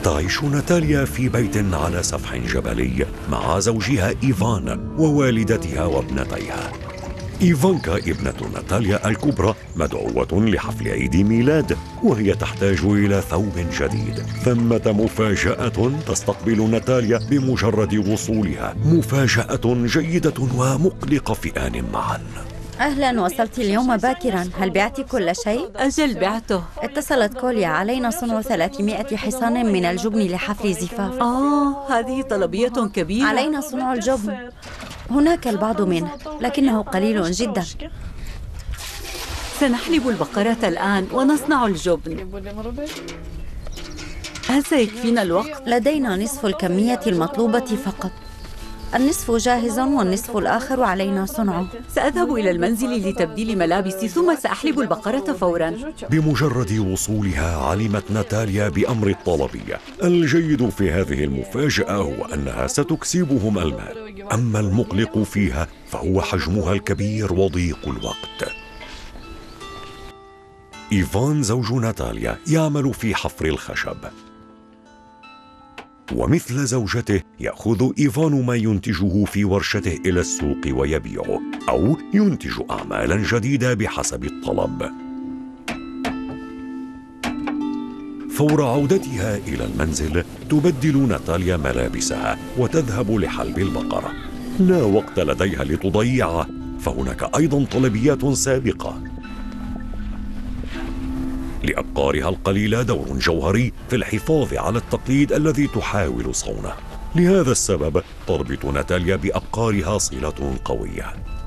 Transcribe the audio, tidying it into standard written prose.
تعيش ناتاليا في بيت على سفح جبلي مع زوجها إيفان ووالدتها وابنتيها. إيفانكا ابنة ناتاليا الكبرى مدعوة لحفل عيد ميلاد، وهي تحتاج إلى ثوب جديد. ثمة مفاجأة تستقبل ناتاليا بمجرد وصولها، مفاجأة جيدة ومقلقة في آن معا. أهلاً، وصلت اليوم باكراً. هل بعتِ كل شيء؟ أجل بعته. اتصلت كوليا، علينا صنع 300 حصان من الجبن لحفل زفاف. هذه طلبية كبيرة. علينا صنع الجبن. هناك البعض منه لكنه قليل جداً. سنحلب البقرة الآن ونصنع الجبن. هل سيكفينا الوقت؟ لدينا نصف الكمية المطلوبة فقط. النصف جاهز والنصف الآخر علينا صنعه. سأذهب إلى المنزل لتبديل ملابسي ثم سأحلب البقرة فوراً. بمجرد وصولها علمت ناتاليا بأمر الطلبية. الجيد في هذه المفاجأة هو أنها ستكسبهم المال، أما المقلق فيها فهو حجمها الكبير وضيق الوقت. إيفان زوج ناتاليا يعمل في حفر الخشب، ومثل زوجته يأخذ إيفان ما ينتجه في ورشته إلى السوق ويبيعه، أو ينتج أعمالاً جديدة بحسب الطلب. فور عودتها إلى المنزل تبدل ناتاليا ملابسها وتذهب لحلب البقرة. لا وقت لديها لتضيعه، فهناك أيضاً طلبيات سابقة. لأبقارها القليلة دور جوهري في الحفاظ على التقليد الذي تحاول صونه. لهذا السبب تربط ناتاليا بأبقارها صلة قوية.